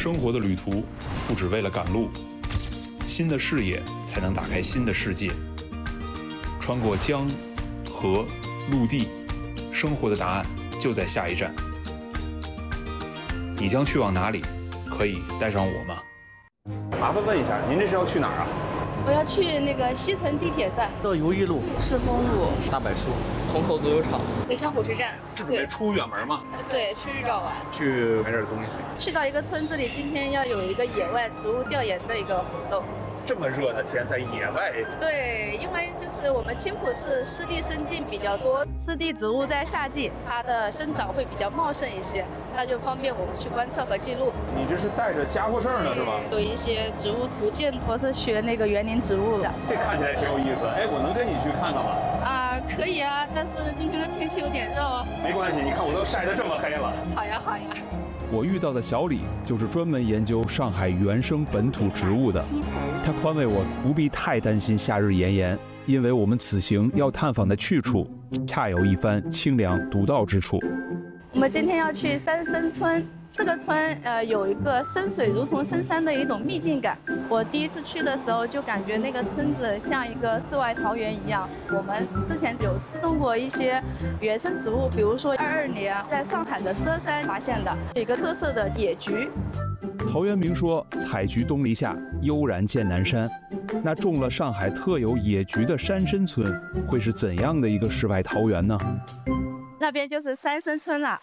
生活的旅途不只为了赶路，新的视野才能打开新的世界。穿过江、河、陆地，生活的答案就在下一站。你将去往哪里？可以带上我吗？ 麻烦问一下，您这是要去哪儿啊？ 我要去那个西城地铁站、 乐游一路、 赤峰路、 大柏树、 虹口足球场、 北昌火车站。 是准备出远门吗？ 对，去日照玩， 去买点东西。 去到一个村子里，今天要有一个野外植物调研的一个活动。 这么热的天，在野外。 对，因为就是我们青浦市湿地生境比较多，湿地植物在夏季它的生长会比较茂盛一些，那就方便我们去观测和记录。 你这是带着家伙事儿呢是吧？ 有一些植物图鉴，我是学那个园林植物的。 这看起来挺有意思。哎，我能跟你去看看吗？ 啊，可以啊，但是今天的天气有点热哦。 没关系，你看我都晒得这么黑了。 好呀，好呀。 我遇到的小李就是专门研究上海原生本土植物的，他宽慰我不必太担心夏日炎炎，因为我们此行要探访的去处恰有一番清凉独到之处。 我们今天要去三生村，这个村有一个深水如同深山的一种秘境感。我第一次去的时候就感觉那个村子像一个世外桃源一样。我们之前有失踪过一些原生植物，比如说22年在上海的佘山发现的有一个特色的野菊。 陶渊明说：“采菊东篱下，悠然见南山。”那种了上海特有野菊的山参村会是怎样的一个世外桃源呢？ 那边就是三生村了。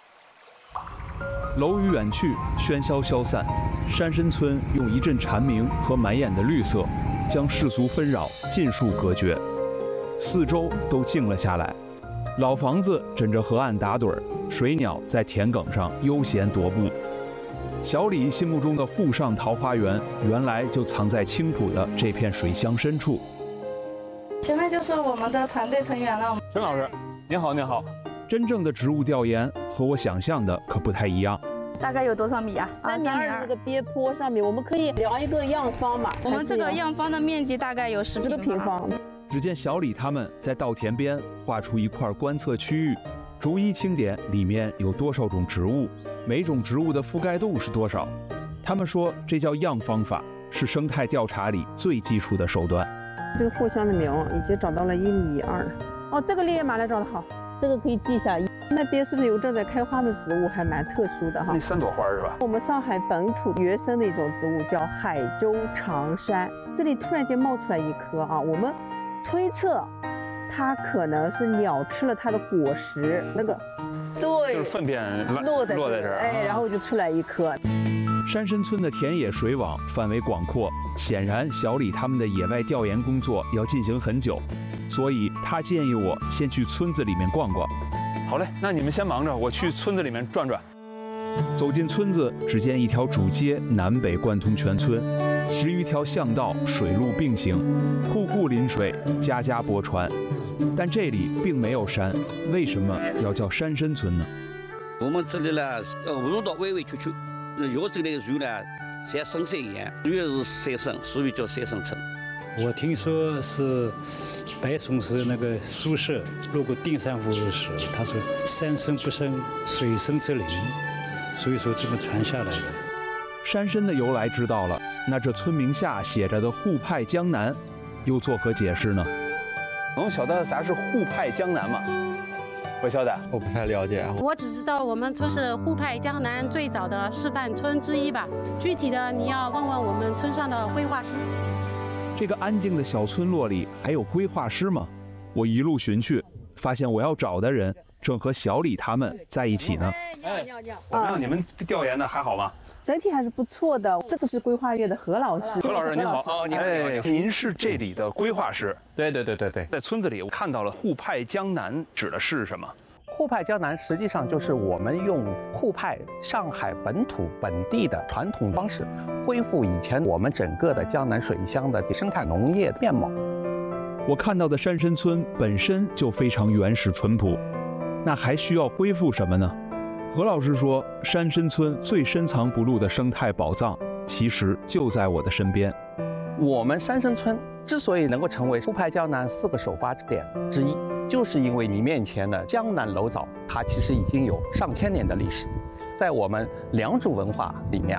楼宇远去，喧嚣消散，山参村用一阵蝉鸣和满眼的绿色，将世俗纷扰尽数隔绝，四周都静了下来。老房子枕着河岸打盹儿，水鸟在田埂上悠闲踱步。小李心目中的沪上桃花源，原来就藏在青浦的这片水乡深处。 前面就是我们的团队成员了。 陈老师，您好，您好。 真正的植物调研和我想象的可不太一样。 大概有多少米啊 ？3.2米那个边坡上面，我们可以量一个样方嘛。 我们这个样方的面积大概有10个平方。 只见小李他们在稻田边画出一块观测区域，逐一清点里面有多少种植物，每种植物的覆盖度是多少。他们说这叫样方法，是生态调查里最基础的手段。 这个藿香的苗已经长到了1.2米。哦，这个烈焰马来长得好，这个可以记一下。那边是不是有正在开花的植物，还蛮特殊的哈？ 那3朵花是吧？ 我们上海本土原生的一种植物叫海州长山，这里突然间冒出来一颗啊，我们推测它可能是鸟吃了它的果实，那个对， 就是粪便落在这儿， 哎，然后就出来一颗。 山参村的田野水网范围广阔，显然小李他们的野外调研工作要进行很久，所以他建议我先去村子里面逛逛。 好嘞，那你们先忙着，我去村子里面转转。 走进村子，只见一条主街南北贯通全村，10余条巷道水路并行，户户临水，家家泊船。但这里并没有山，为什么要叫山参村呢？ 我们这里呢，路道弯弯曲曲，有这类树呢，像深山一样，主要是山参，所以叫山参村。 我听说是白崇禧那个书舍路过定山湖的时候，他说山深不深，水深则灵，所以说这么传下来的。 山参的由来知道了，那这村名下写着的沪派江南，又作何解释呢？ 能晓得啥是沪派江南吗？不晓得， 我不太了解。 我只知道我们村是沪派江南最早的示范村之一吧，具体的你要问问我们村上的规划师。 这个安静的小村落里还有规划师吗？我一路寻去，发现我要找的人正和小李他们在一起呢。 哎，怎么样？你们调研的还好吗？ 整体还是不错的。这个是规划院的何老师。 何老师您好，你好，您是这里的规划师？ 对。 在村子里，我看到了沪派江南指的是什么？ 沪派江南实际上就是我们用沪派上海本土本地的传统方式，恢复以前我们整个的江南水乡的生态农业面貌。 我看到的山参村本身就非常原始淳朴，那还需要恢复什么呢？何老师说，山参村最深藏不露的生态宝藏，其实就在我的身边。 我们山参村之所以能够成为沪派江南4个首发点之一，就是因为你面前的江南楼藻，它其实已经有上千年的历史。在我们良渚文化里面，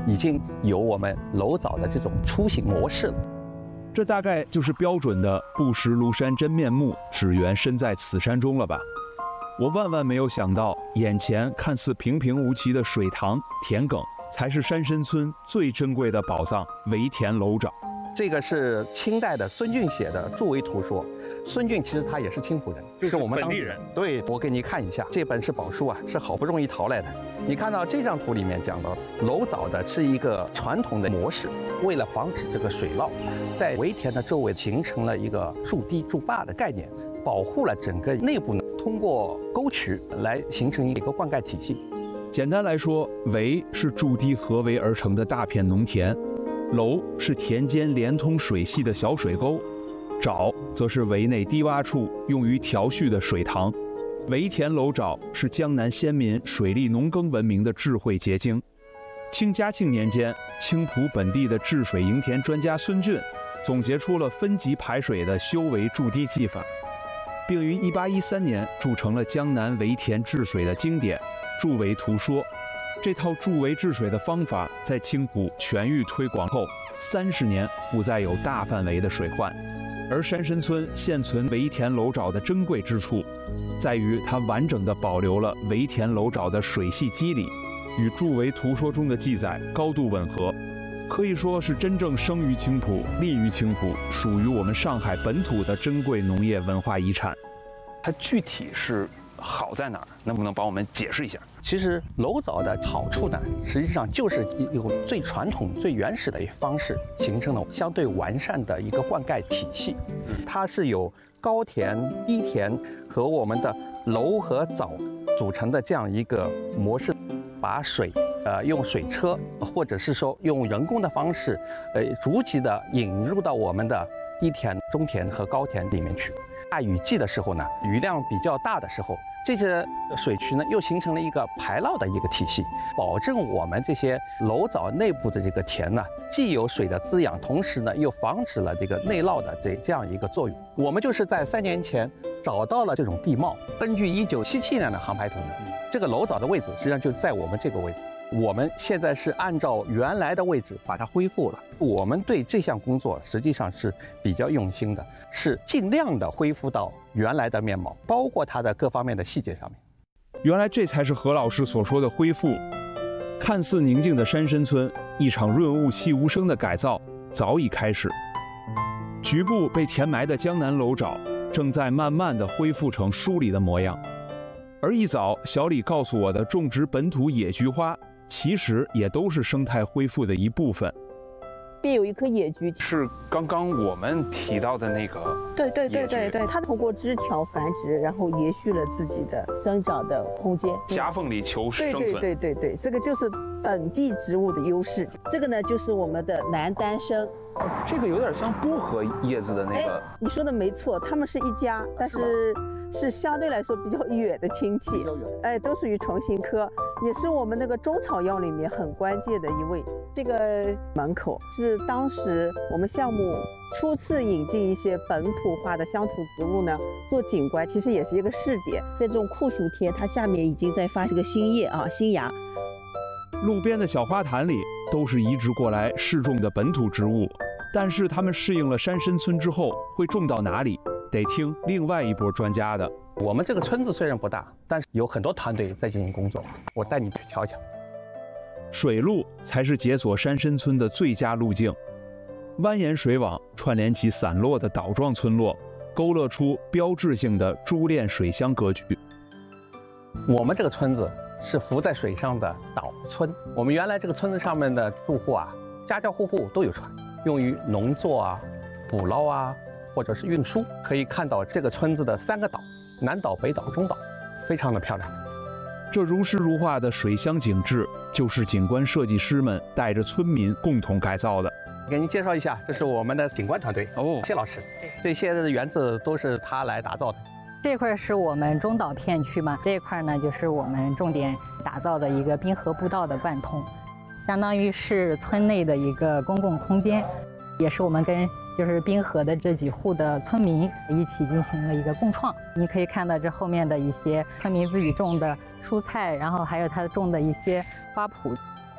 已经有我们楼藻的这种出行模式了。 这大概就是标准的不识庐山真面目，只缘身在此山中了吧？我万万没有想到，眼前看似平平无奇的水塘、田埂，才是山参村最珍贵的宝藏——围田楼沼。 这个是清代的孙俊写的著为图说。孙俊其实他也是青浦人， 就是我们本地人。 对，我给你看一下，这本是宝书啊，是好不容易淘来的。你看到这张图里面讲到，楼藻的是一个传统的模式，为了防止这个水涝，在围田的周围形成了一个筑堤筑坝的概念，保护了整个内部呢，通过沟渠来形成一个灌溉体系。 简单来说，围是筑堤合围而成的大片农田，楼是田间连通水系的小水沟，沼则是围内低洼处用于调蓄的水塘。围田楼沼是江南先民水利农耕文明的智慧结晶。清嘉庆年间，青浦本地的治水营田专家孙俊总结出了分级排水的修围筑堤技法，并于1813年铸成了江南围田治水的经典《筑围图说》。这套筑围治水的方法在青浦全域推广后，30年不再有大范围的水患。而山参村现存围田楼沼的珍贵之处，在于它完整地保留了围田楼沼的水系机理，与《筑围图说》中的记载高度吻合，可以说是真正生于青浦、立于青浦，属于我们上海本土的珍贵农业文化遗产。 它具体是好在哪儿？能不能帮我们解释一下？ 其实楼藻的好处呢，实际上就是一种最传统、最原始的一个方式，形成了相对完善的一个灌溉体系。它是由高田、低田和我们的楼和藻组成的这样一个模式，把水用水车或者是说用人工的方式，逐级的引入到我们的低田、中田和高田里面去。大雨季的时候呢，雨量比较大的时候，这些水渠呢又形成了一个排涝的一个体系，保证我们这些楼藻内部的这个田呢，既有水的滋养，同时呢又防止了这个内涝的这样一个作用。我们就是在3年前找到了这种地貌，根据1977年的航拍图呢，这个楼藻的位置实际上就在我们这个位置。我们现在是按照原来的位置把它恢复了。我们对这项工作实际上是比较用心的，是尽量的恢复到原来的面貌，包括它的各方面的细节上面。 原来这才是何老师所说的恢复。看似宁静的山参村，一场润物细无声的改造早已开始。局部被填埋的江南楼沼，正在慢慢的恢复成书里的模样。而一早小李告诉我的种植本土野菊花，其实也都是生态恢复的一部分。 边有一棵野菊， 是刚刚我们提到的那个。 对，它通过枝条繁殖，然后延续了自己的生长的空间， 夹缝里求生存。 对，这个就是本地植物的优势。这个呢，就是我们的南丹参。 这个有点像薄荷叶子的那个。 你说的没错，它们是一家，但是相对来说比较远的亲戚，都属于虫形科，也是我们那个中草药里面很关键的一味。这个门口是当时我们项目初次引进一些本土化的乡土植物呢，做景观，其实也是一个试点。在这种酷暑天，它下面已经在发这个新叶啊，新芽。 路边的小花坛里都是移植过来试种的本土植物，但是它们适应了山参村之后，会种到哪里？得听另外一波专家的。 我们这个村子虽然不大，但是有很多团队在进行工作，我带你去瞧瞧。 水路才是解锁山参村的最佳路径，蜿蜒水网串联起散落的岛状村落，勾勒出标志性的珠链水乡格局。 我们这个村子是浮在水上的岛村，我们原来这个村子上面的住户啊，家家户户都有船，用于农作啊、捕捞啊，或者是运输。可以看到这个村子的3个岛，南岛、北岛、中岛，非常的漂亮。 这如诗如画的水乡景致，就是景观设计师们带着村民共同改造的。 给您介绍一下，这是我们的景观团队谢老师，这些的园子都是他来打造的。 这块是我们中岛片区嘛，这一块呢就是我们重点打造的一个滨河步道的贯通，相当于是村内的一个公共空间，也是我们跟就是滨河的这几户的村民一起进行了一个共创。你可以看到这后面的一些村民自己种的蔬菜，然后还有他种的一些花圃。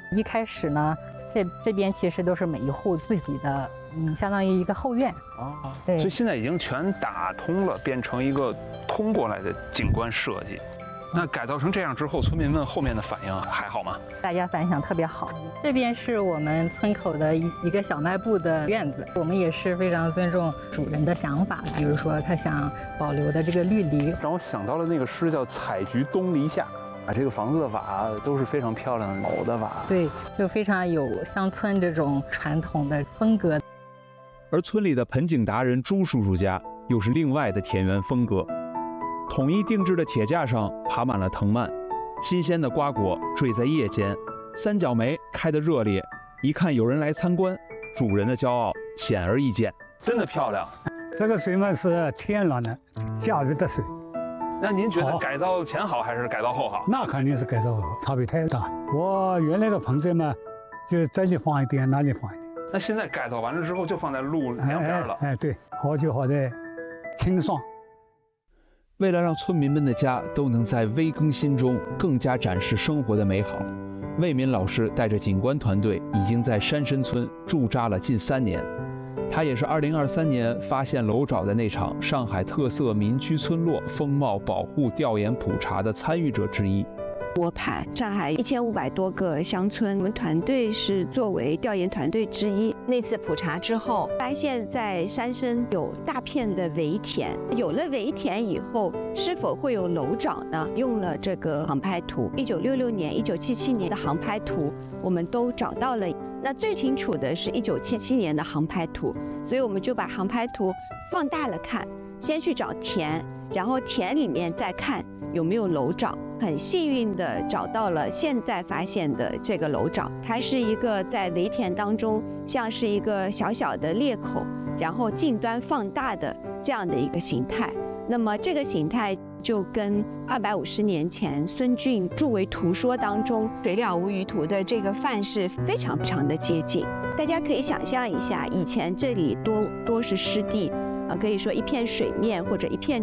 一开始呢，这边其实都是每一户自己的，相当于一个后院。对。 所以现在已经全打通了，变成一个通过来的景观设计。那改造成这样之后，村民们后面的反应还好吗？ 大家反响特别好。这边是我们村口的一个小卖部的院子，我们也是非常尊重主人的想法，比如说他想保留的这个绿篱， 让我想到了那个诗叫“采菊东篱下”。这个房子的瓦都是非常漂亮的老的瓦， 对，就非常有乡村这种传统的风格。 而村里的盆景达人朱叔叔家又是另外的田园风格。统一定制的铁架上爬满了藤蔓，新鲜的瓜果坠在叶间，三角梅开得热烈，一看有人来参观，主人的骄傲显而易见。真的漂亮。 这个水嘛是天然的下雨的水。 那您觉得改造前好还是改造后好？ 那肯定是改造后，差别太大。我原来的盆子嘛，就这里放一点，那里放一点。 那现在改造完了之后，就放在路两边了。 对，好就好在清爽。 为了让村民们的家都能在微更新中更加展示生活的美好，魏民老师带着景观团队已经在山深村驻扎了近3年。他也是2023年发现楼沼的那场上海特色民居村落风貌保护调研普查的参与者之一。 窝盘上海1500多个乡村，我们团队是作为调研团队之一。那次普查之后，发现在山深有大片的围田，有了围田以后，是否会有楼沼呢？用了这个航拍图，1966年、1977年的航拍图，我们都找到了。那最清楚的是1977年的航拍图，所以我们就把航拍图放大了看，先去找田，然后田里面再看有没有楼沼。很幸运的找到了现在发现的这个楼沼，它是一个在围田当中像是一个小小的裂口，然后近端放大的这样的一个形态。那么这个形态就跟250年前孙峻著为图说当中水了无余图的这个范式非常的接近。大家可以想象一下，以前这里多是湿地，可以说一片水面或者一片